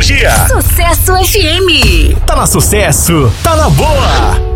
tecnologia. Sucesso FM. Tá na Sucesso, tá na boa.